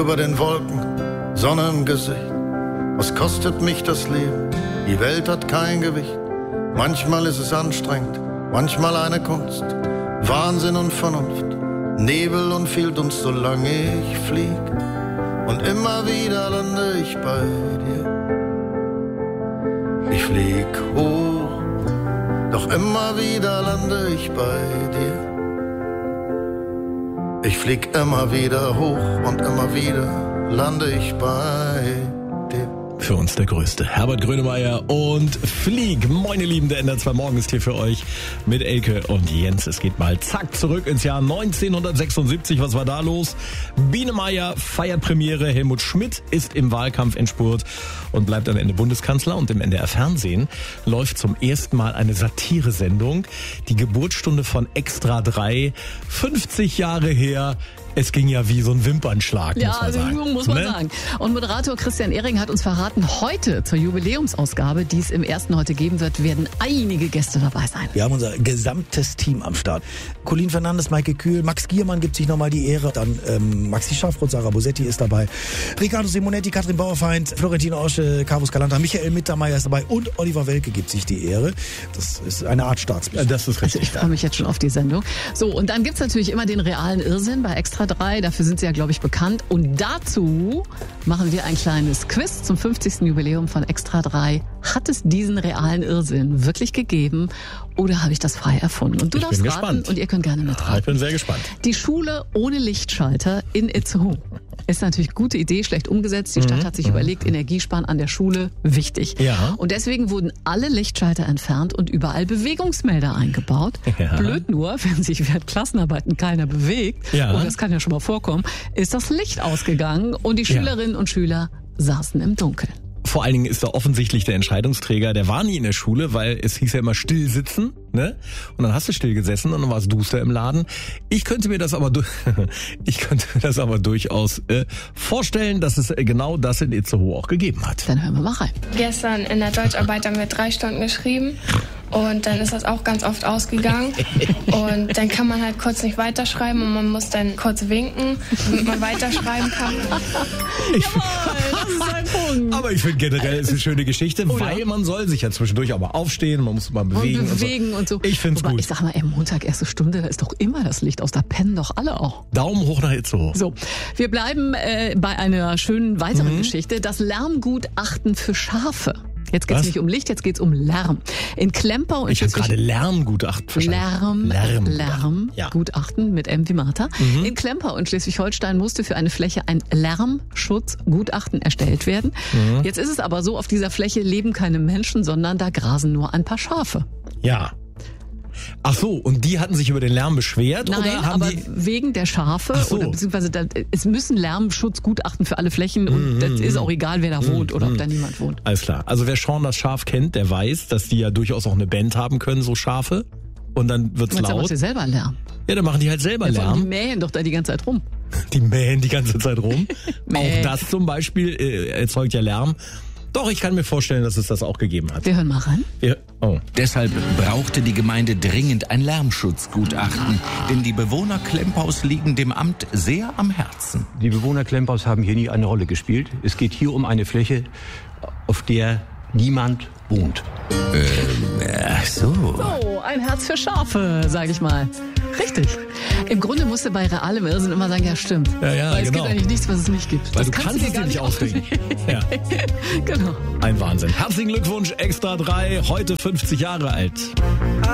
Über den Wolken, Sonne im Gesicht. Was kostet mich das Leben? Die Welt hat kein Gewicht. Manchmal ist es anstrengend, manchmal eine Kunst. Wahnsinn und Vernunft, Nebel und viel Dunst, solange ich flieg. Und immer wieder lande ich bei dir. Ich flieg hoch, doch immer wieder lande ich bei dir. Ich flieg immer wieder hoch und immer wieder lande ich bei dir. Für uns der Größte. Herbert Grönemeyer und Flieg. Moin ihr Lieben, der NDR 2 Morgen ist hier für euch mit Elke und Jens. Es geht mal zack zurück ins Jahr 1976. Was war da los? Biene Meier feiert Premiere. Helmut Schmidt ist im Wahlkampf Endspurt und bleibt am Ende Bundeskanzler. Und im NDR Fernsehen läuft zum ersten Mal eine Satiresendung. Die Geburtsstunde von Extra 3. 50 Jahre her. Es ging ja wie so ein Wimpernschlag, muss man sagen. Und Moderator Christian Ehring hat uns verraten, heute zur Jubiläumsausgabe, die es im ersten heute geben wird, werden einige Gäste dabei sein. Wir haben unser gesamtes Team am Start. Colin Fernandes, Maike Kühl, Max Giermann gibt sich nochmal die Ehre. Dann Maxi Schafroth, Sarah Bosetti ist dabei. Riccardo Simonetti, Katrin Bauerfeind, Florentino Osche, Carvus Calanta, Michael Mittermeier ist dabei und Oliver Welke gibt sich die Ehre. Das ist eine Art Staatsbesuch. Das ist richtig. Also ich freue mich jetzt schon auf die Sendung. So, und dann gibt's natürlich immer den realen Irrsinn bei Extra 3. Dafür sind sie ja, glaube ich, bekannt. Und dazu machen wir ein kleines Quiz zum 50. Jubiläum von Extra 3. Hat es diesen realen Irrsinn wirklich gegeben oder habe ich das frei erfunden? Und du darfst raten und ihr könnt gerne mitraten. Ich bin sehr gespannt. Die Schule ohne Lichtschalter in Itzehoe. Ist natürlich eine gute Idee, schlecht umgesetzt. Die Stadt hat sich überlegt, Energiesparen an der Schule, wichtig. Ja. Und deswegen wurden alle Lichtschalter entfernt und überall Bewegungsmelder eingebaut. Ja. Blöd nur, wenn sich während Klassenarbeiten keiner bewegt, ja. und das kann ja schon mal vorkommen, ist das Licht ausgegangen und die Schülerinnen und Schüler saßen im Dunkeln. Vor allen Dingen ist da offensichtlich der Entscheidungsträger, der war nie in der Schule, weil es hieß ja immer still sitzen, ne? Und dann hast du still gesessen und dann war es duster im Laden. Ich könnte mir das aber durchaus vorstellen, dass es genau das in Itzehoe auch gegeben hat. Dann hören wir mal rein. Gestern in der Deutscharbeit haben wir 3 Stunden geschrieben und dann ist das auch ganz oft ausgegangen und dann kann man halt kurz nicht weiterschreiben und man muss dann kurz winken, damit man weiterschreiben kann. Das ist ein Punkt. Aber ich finde generell ist eine schöne Geschichte, weil man soll sich ja zwischendurch auch mal aufstehen, man muss mal bewegen und so. Ich finde es gut. Ich sag mal, Montag, erste Stunde, da ist doch immer das Licht aus, da pennen doch alle auch. Daumen hoch nach Itzehoe. So, wir bleiben bei einer schönen weiteren Geschichte. Das Lärmgutachten für Schafe. Jetzt geht's nicht um Licht, jetzt geht's um Lärm. In Klemper und ich habe gerade Lärmgutachten verstanden. Lärmgutachten mit M wie Martha. In Klemper und Schleswig-Holstein musste für eine Fläche ein Lärmschutzgutachten erstellt werden. Jetzt ist es aber so, auf dieser Fläche leben keine Menschen, sondern da grasen nur ein paar Schafe. Ja. Ach so, und die hatten sich über den Lärm beschwert? Nein, oder haben aber die wegen der Schafe, so. oder beziehungsweise es müssen Lärmschutzgutachten für alle Flächen und das ist auch egal, wer da wohnt oder ob da niemand wohnt. Alles klar. Also wer Sean das Schaf kennt, der weiß, dass die ja durchaus auch eine Band haben können, so Schafe. Und dann wird's laut. Macht sie selber Lärm. Ja, dann machen die halt selber Lärm. Die mähen doch da die ganze Zeit rum. Die mähen die ganze Zeit rum. Auch das zum Beispiel erzeugt ja Lärm. Doch, ich kann mir vorstellen, dass es das auch gegeben hat. Wir hören mal rein. Deshalb brauchte die Gemeinde dringend ein Lärmschutzgutachten, denn die Bewohner Klempaus liegen dem Amt sehr am Herzen. Die Bewohner Klempaus haben hier nie eine Rolle gespielt. Es geht hier um eine Fläche, auf der niemand wohnt. Ach so. So, ein Herz für Schafe, sage ich mal. Richtig. Im Grunde musst du bei realem Irrsinn immer sagen, ja stimmt. Ja, weil es genau. gibt eigentlich nichts, was es nicht gibt. Weil das du kannst es dir nicht ausdenken. Ja. Genau. Ein Wahnsinn. Herzlichen Glückwunsch, Extra 3, heute 50 Jahre alt.